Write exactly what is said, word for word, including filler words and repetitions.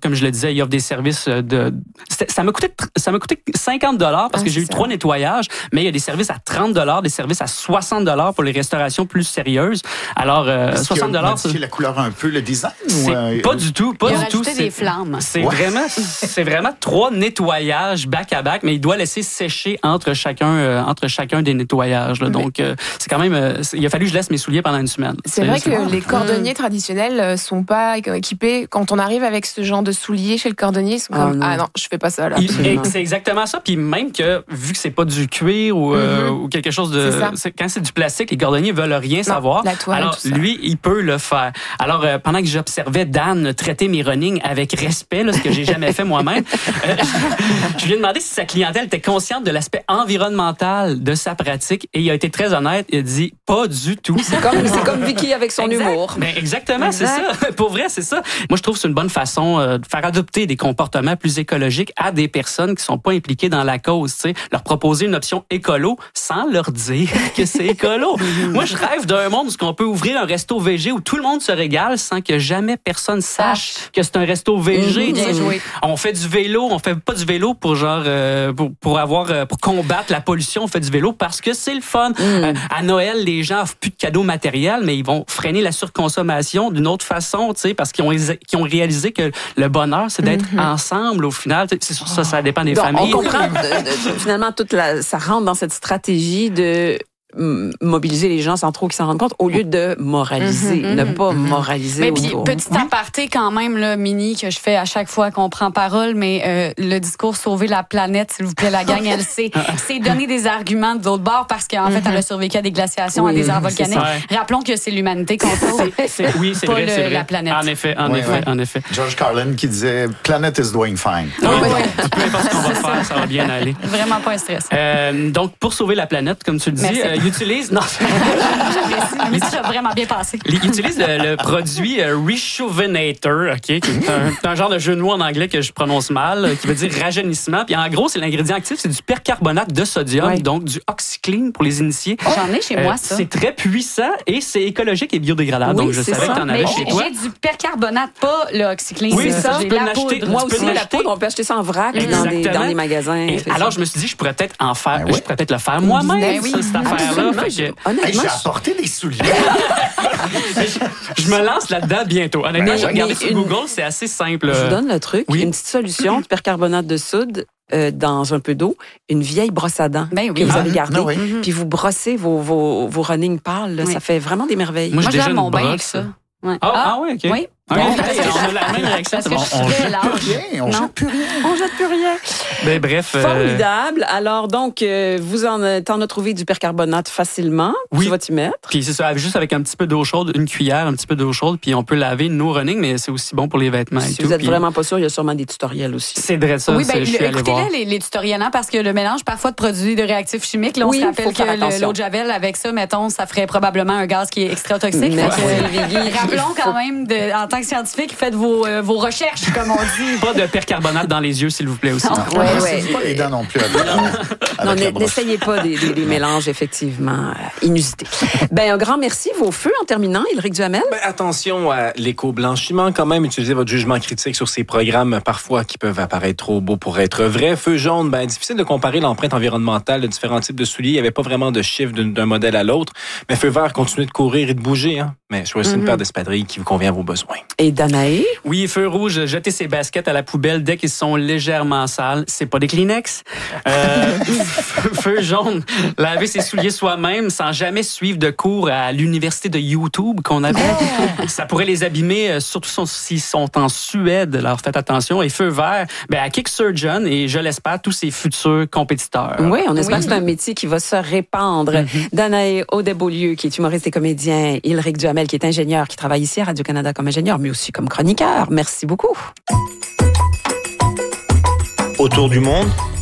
comme je le disais, il offre des services de... Ça m'a coûté, ça m'a coûté cinquante dollars parce ah, que j'ai eu ça. trois nettoyages, mais il y a des services à trente dollars, des services à soixante dollars pour les restaurations plus sérieuses. Alors, euh, soixante dollars... Est-ce qu'il a modifié la couleur un peu, le design? C'est ou euh, pas du tout, pas il du a tout. C'est des flammes. C'est ouais. vraiment, c'est vraiment trois nettoyages back-à-back, mais il doit laisser sécher entre chacun, euh, entre chacun des nettoyages. Là. Donc, euh, c'est quand même... Euh, il a fallu que je laisse mes souliers pendant une semaine. C'est, c'est vrai c'est que bon. les cordonniers mmh. traditionnels sont pas équipés. Quand on arrive avec ce genre de souliers chez le cordonnier, ils sont comme, oh, non. ah non, je fais pas ça là. Il, c'est exactement ça. Puis même que, vu que c'est pas du cuir ou, euh, mm-hmm. ou quelque chose de... C'est c'est, quand c'est du plastique, les cordonniers veulent rien non, savoir. La toile, alors, lui, il peut le faire. Alors, euh, pendant que j'observais Dan traiter mes runnings avec respect, là, ce que j'ai jamais fait moi-même, euh, je lui ai demandé si sa clientèle était consciente de l'aspect environnemental de sa pratique et il a été très honnête. Il a dit, pas du tout. C'est comme, c'est comme Vicky avec son exact. humour. Ben, exactement, exact. c'est ça. Pour vrai, c'est ça. Moi, je trouve que c'est une bonne façon euh, de faire adopter des comportements plus écologiques à des personnes qui sont pas impliquées dans la cause. Tu sais, leur proposer une option écolo sans leur dire que c'est écolo. Moi, je rêve d'un monde où on peut ouvrir un resto végé où tout le monde se régale sans que jamais personne sache que c'est un resto végé. Mmh, on fait du vélo, on fait pas du vélo pour genre euh, pour, pour avoir euh, pour combattre la pollution. On fait du vélo parce que c'est le fun. Mmh. Euh, à Noël, les gens offrent plus de cadeaux matériels, mais ils vont freiner la surconsommation d'une autre façon, tu sais, parce qu'ils ont qu'ils ont réalisé que le bonheur, c'est d'être mmh. ensemble au final. C'est sûr, ça, ça dépend des Donc, familles. On comprend de, de, finalement toute la, ça rentre dans cette stratégie de mobiliser les gens sans trop qu'ils s'en rendent compte au lieu de moraliser, mm-hmm, ne pas mm-hmm. moraliser. Mais puis petit oui. aparté quand même là, mini que je fais à chaque fois qu'on prend parole, mais euh, le discours sauver la planète, s'il vous plaît, la gang, elle sait, c'est donner des arguments de l'autre bord parce qu'en mm-hmm. fait elle a survécu à des glaciations, oui, à des airs volcaniques. Rappelons que c'est l'humanité qu'on sauve, c'est, oui, c'est pas vrai, le, c'est vrai. la planète. En effet, en oui, effet, oui. en effet. George Carlin qui disait "Planet is doing fine". Oui, oui. oui. Peu importe ce qu'on va faire, ça va bien aller. Vraiment pas un stress. Euh, donc pour sauver la planète, comme tu le dis, euh, utilise non. Mais ça a vraiment bien passé. Il utilise le, le produit euh, Rejuvenator, ok, qui est un, un genre de jeu de mots en anglais que je prononce mal, euh, qui veut dire rajeunissement. Puis en gros, c'est l'ingrédient actif, c'est du percarbonate de sodium, ouais. donc du OxyClean pour les initiés. Oh, j'en ai chez euh, moi ça. C'est très puissant et c'est écologique et biodégradable. Oui, donc je savais ça. que t'en avais Mais chez toi. J'ai du percarbonate, pas le OxyClean. Oui, c'est ça. J'ai tu peux la l'acheter. poudre. Moi aussi, la poudre, on peut acheter ça en vrac dans, des, dans les magasins. Et alors je me suis dit, je pourrais peut-être en faire, ben oui. je pourrais peut-être le faire moi-même, ben oui. ça, cette affaire-là. Fait que, hey, j'ai apporté des souliers. je, je me lance là-dedans bientôt. Honnêtement, j'ai regardé sur une... Google, c'est assez simple. Je vous donne le truc. Oui. Une petite solution de percarbonate de soude euh, dans un peu d'eau, une vieille brosse à dents ben oui. que vous avez gardée, ah, oui. puis vous brossez vos, vos, vos running pâles. Là, oui. Ça fait vraiment des merveilles. Moi, Moi j'ai déjà mon bain avec ça. Ouais. Ah, ah, ah oui, OK. Oui. Okay. Bon, hey, on a la même réaction. Parce que on, je suis on très jette large. plus rien. On non. jette plus rien. On jette plus rien. Ben, bref. Euh... Formidable. Alors, donc, euh, vous en, t'en as trouvé du percarbonate facilement. Oui. Tu vas t'y mettre. Puis c'est ça, juste avec un petit peu d'eau chaude, une cuillère, un petit peu d'eau chaude, puis on peut laver nos running, mais c'est aussi bon pour les vêtements et si tout. vous êtes puis... vraiment pas sûr, il y a sûrement des tutoriels aussi. C'est vrai ça. Oui, ben, je suis allé voir. écoutez-les, les, les tutoriels, hein, parce que le mélange parfois de produits de réactifs chimiques, là, on oui, se rappelle que le, l'eau de Javel, avec ça, mettons, ça ferait probablement un gaz qui est extra toxique. Fait que, rappelons quand même, de, en tant que scientifique, faites vos, euh, vos recherches, comme on dit. Pas de percarbonate dans les yeux, s'il vous plaît aussi. Non, non. Ouais, non, ouais. c'est pas les dents non plus. Non, n'essayez pas des, des, des mélanges effectivement euh, inusités. Ben un grand merci. Vos feux en terminant, Ylric Duhamel. Ben, attention à l'éco-blanchiment quand même. Utilisez votre jugement critique sur ces programmes parfois qui peuvent apparaître trop beaux pour être vrais. Feu jaune, ben difficile de comparer l'empreinte environnementale de différents types de souliers. Il n'y avait pas vraiment de chiffre d'un, d'un modèle à l'autre. Mais feu vert, continuez de courir et de bouger. Hein. Mais choisissez mm-hmm. une paire d'espadrilles qui vous convient à vos besoins. Et Danae? Oui, feu rouge, jetez ses baskets à la poubelle dès qu'ils sont légèrement sales. C'est pas des Kleenex. Euh, feu jaune, laver ses souliers soi-même sans jamais suivre de cours à l'université de YouTube qu'on avait. Ça pourrait les abîmer, surtout s'ils sont en Suède. Alors faites attention. Et feu vert, ben à Kick Surgeon et je l'espère tous ses futurs compétiteurs. Oui, on espère oui. que c'est un métier qui va se répandre. Mm-hmm. Danae Audet-Beaulieu, qui est humoriste et comédien, Ylric Duhamel, qui est ingénieur, qui travaille ici à Radio-Canada comme ingénieur, mais aussi comme chroniqueur. Merci beaucoup. Autour du monde,